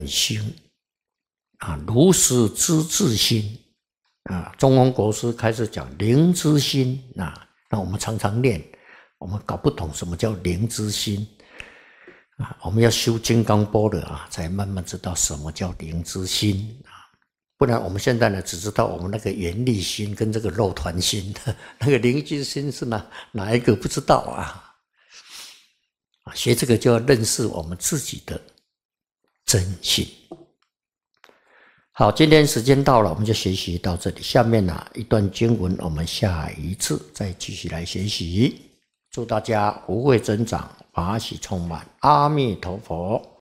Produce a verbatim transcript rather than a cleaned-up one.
心啊，如实知自心啊。中峰国师开始讲灵之心啊，那我们常常念，我们搞不懂什么叫灵之心啊，我们要修金刚般若啊，才慢慢知道什么叫灵之心啊。不然我们现在呢，只知道我们那个缘力心跟这个肉团心，那个灵之心是哪哪一个不知道啊？啊，学这个就要认识我们自己的真心。好，今天时间到了，我们就学习到这里。下面呢、啊、一段经文，我们下一次再继续来学习。祝大家福慧增长，法喜充满。阿弥陀佛。